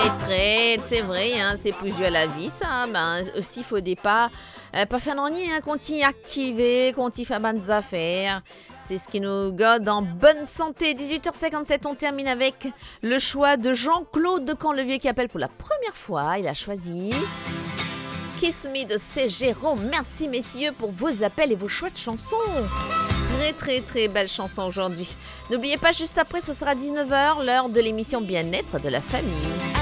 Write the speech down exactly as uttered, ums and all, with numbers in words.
très, c'est vrai, hein, c'est plus dû à la vie, ça. Ben, aussi, il faut des pas, euh, pas faire d'ennui, hein, qu'on t'y activer, qu'on t'y fait bonnes affaires. C'est ce qui nous garde en bonne santé. dix-huit heures cinquante-sept, on termine avec le choix de Jean-Claude de Camp-le-Vieux qui appelle pour la première fois. Il a choisi Kiss Me de C. Jérôme. Merci, messieurs, pour vos appels et vos choix de chansons. Très, très, très belle chanson aujourd'hui. N'oubliez pas, juste après, ce sera dix-neuf heures, l'heure de l'émission Bien-être de la famille.